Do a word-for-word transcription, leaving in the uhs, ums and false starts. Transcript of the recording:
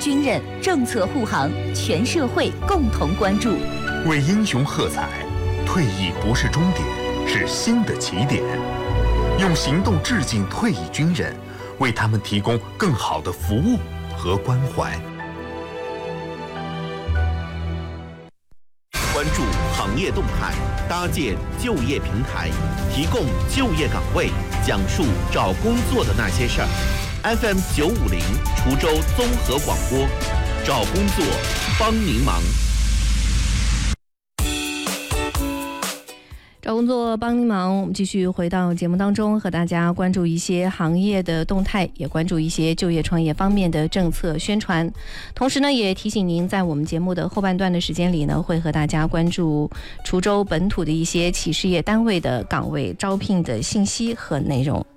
军人，政策护航，全社会共同关注。 为英雄喝彩，退役不是终点，是新的起点。用行动致敬退役军人，为他们提供更好的服务和关怀。 关注行业动态，搭建就业平台，提供就业岗位，讲述找工作的那些事儿。F M 九五零滁州综合广播，找工作帮您忙。 找工作帮您忙，我们继续回到节目当中，和大家关注一些行业的动态，也关注一些就业创业方面的政策宣传。同时呢，也提醒您，在我们节目的后半段的时间里呢，会和大家关注滁州本土的一些企事业单位的岗位招聘的信息和内容。